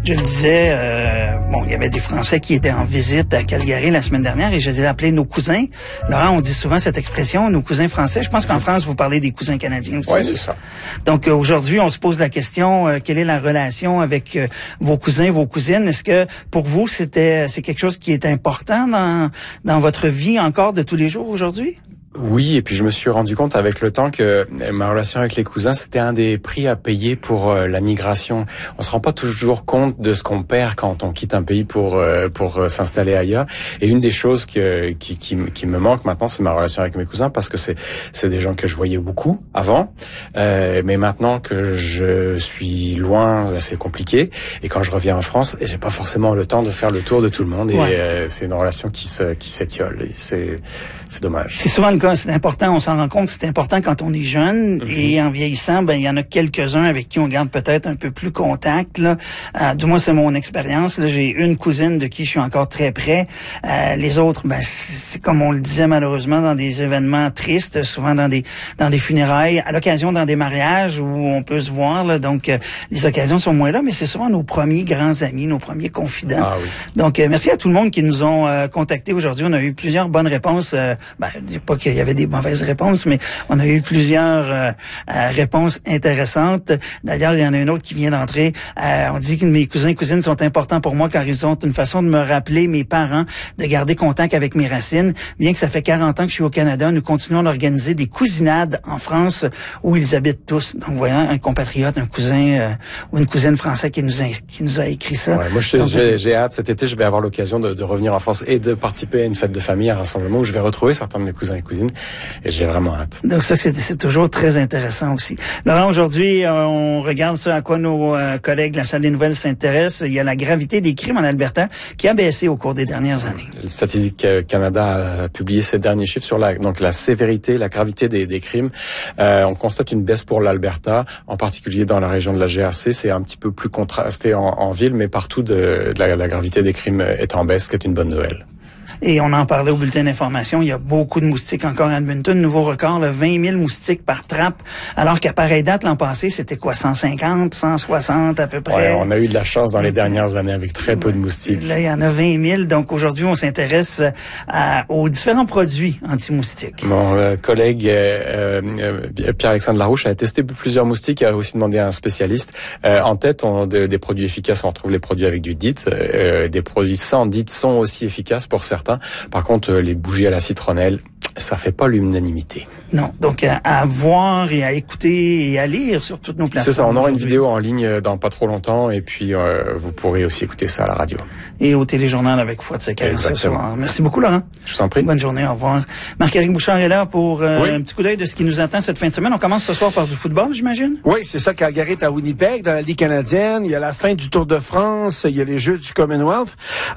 Je le disais, il y avait des Français qui étaient en visite à Calgary la semaine dernière et je les ai appelés nos cousins. Laurent, on dit souvent cette expression, nos cousins français. Je pense qu'en France, vous parlez des cousins canadiens aussi. Oui, c'est ça. Donc aujourd'hui, on se pose la question, quelle est la relation avec vos cousins, vos cousines? Est-ce que pour vous, c'est quelque chose qui est important dans votre vie encore de tous les jours aujourd'hui? Oui, et puis je me suis rendu compte avec le temps que ma relation avec les cousins, c'était un des prix à payer pour la migration. On se rend pas toujours compte de ce qu'on perd quand on quitte un pays pour s'installer ailleurs. Et une des choses qui me manque maintenant, c'est ma relation avec mes cousins, parce que c'est des gens que je voyais beaucoup avant, mais maintenant que je suis loin, c'est compliqué. Et quand je reviens en France, j'ai pas forcément le temps de faire le tour de tout le monde. Et c'est une relation qui s'étiole. Et c'est dommage. C'est souvent le cas. C'est important, on s'en rend compte, c'est important quand on est jeune et en vieillissant, il y en a quelques-uns avec qui on garde peut-être un peu plus contact. Là. Du moins, c'est mon expérience. Là. J'ai une cousine de qui je suis encore très près. Les autres, c'est comme on le disait malheureusement dans des événements tristes, souvent dans des funérailles, à l'occasion dans des mariages où on peut se voir. Là. Donc, les occasions sont moins là, mais c'est souvent nos premiers grands amis, nos premiers confidents. Ah, oui. Donc, merci à tout le monde qui nous ont contactés aujourd'hui. On a eu plusieurs bonnes réponses. Pas qu'il y avait des mauvaises réponses, mais on a eu plusieurs réponses intéressantes. D'ailleurs, il y en a une autre qui vient d'entrer. On dit que mes cousins et cousines sont importants pour moi car ils ont une façon de me rappeler mes parents, de garder contact avec mes racines. Bien que ça fait 40 ans que je suis au Canada, nous continuons d'organiser des cousinades en France où ils habitent tous. Donc, voyons, un compatriote, un cousin ou une cousine française qui nous a écrit ça. Ouais, moi, j'ai hâte. Cet été, je vais avoir l'occasion de revenir en France et de participer à une fête de famille, à un rassemblement où je vais retrouver certains de mes cousins et cousines. Et j'ai vraiment hâte. Donc ça, c'est toujours très intéressant aussi. Laurent, aujourd'hui, on regarde ce à quoi nos collègues de la Salle des Nouvelles s'intéressent. Il y a la gravité des crimes en Alberta qui a baissé au cours des dernières années. Le Statistique Canada a publié ses derniers chiffres sur la sévérité, la gravité des crimes. On constate une baisse pour l'Alberta, en particulier dans la région de la GRC. C'est un petit peu plus contrasté en ville, mais partout la gravité des crimes est en baisse, ce qui est une bonne nouvelle. Et on en parlait au bulletin d'information, il y a beaucoup de moustiques encore à Edmonton. Nouveau record, 20 000 moustiques par trappe, alors qu'à pareille date, l'an passé, c'était quoi, 150, 160 à peu près? Ouais, on a eu de la chance dans les dernières années avec très peu de moustiques. Là, il y en a 20 000. Donc aujourd'hui, on s'intéresse aux différents produits anti-moustiques. Mon collègue Pierre-Alexandre Larouche a testé plusieurs moustiques et a aussi demandé à un spécialiste. En tête, des produits efficaces, on retrouve les produits avec du DEET. Des produits sans DEET sont aussi efficaces pour certains. Par contre, les bougies à la citronnelle, ça fait pas l'unanimité. Non, donc à voir et à écouter et à lire sur toutes nos plateformes. C'est ça, on aura une vidéo en ligne dans pas trop longtemps et puis vous pourrez aussi écouter ça à la radio. Et au téléjournal avec Fouad Sekar ce soir. Merci beaucoup, Laurent. Je vous en prie. Bonne journée, au revoir. Marc-Éric Bouchard est là pour un petit coup d'œil de ce qui nous attend cette fin de semaine. On commence ce soir par du football, j'imagine? Oui, c'est ça. Calgary est à Winnipeg, dans la Ligue canadienne. Il y a la fin du Tour de France. Il y a les Jeux du Commonwealth.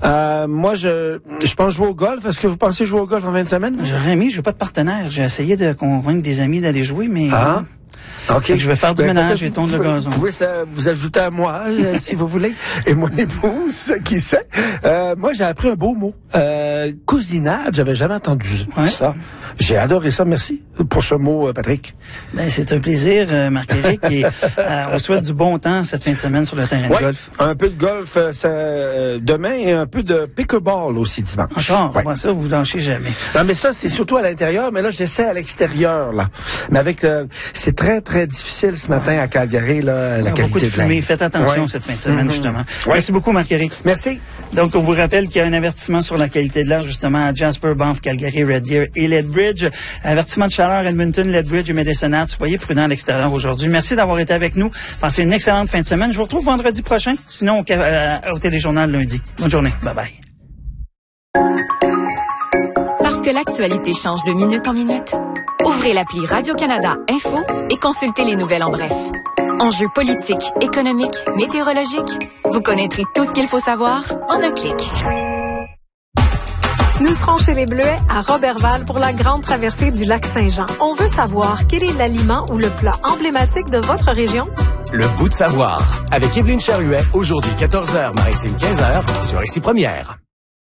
Moi, je pense jouer au golf. Est-ce que vous pensez jouer au golf en fin de semaine? J'aurais aimé, je n'ai pas de partenaire. J'ai essayé de convaincre des amis d'aller jouer, mais... Ah. OK. Je vais faire du ménage et tondre le gazon. Vous pouvez vous ajouter à moi, si vous voulez. Et mon épouse, qui sait. Moi, j'ai appris un beau mot. Cousinade. J'avais jamais entendu ça. J'ai adoré ça. Merci pour ce mot, Patrick. C'est un plaisir, Marc-Éric. Et on souhaite du bon temps cette fin de semaine sur le terrain de golf. Un peu de golf demain et un peu de pickleball aussi dimanche. Encore? Ouais. Ça, vous lâchez jamais. Non, mais ça, c'est surtout à l'intérieur. Mais là, j'essaie à l'extérieur, là. Mais avec c'est très, très difficile ce matin à Calgary, là, la qualité de l'air. Beaucoup de fumée. Faites attention cette fin de semaine, justement. Merci beaucoup, Marc-Éric. Merci. Donc, on vous rappelle qu'il y a un avertissement sur la qualité de l'air, justement, à Jasper, Banff, Calgary, Red Deer et Lethbridge. Avertissement de chaleur, Edmonton, Lethbridge et Medicine Hat. Soyez prudents à l'extérieur aujourd'hui. Merci d'avoir été avec nous. Passez une excellente fin de semaine. Je vous retrouve vendredi prochain, sinon au téléjournal lundi. Bonne journée. Bye-bye. Parce que l'actualité change de minute en minute, ouvrez l'appli Radio-Canada Info et consultez les nouvelles en bref. Enjeux politiques, économiques, météorologiques, vous connaîtrez tout ce qu'il faut savoir en un clic. Nous serons chez les Bleuets à Roberval pour la grande traversée du lac Saint-Jean. On veut savoir quel est l'aliment ou le plat emblématique de votre région. Le bout de savoir, avec Evelyne Charuet, aujourd'hui 14h, Maritime 15h, sur Ici Première.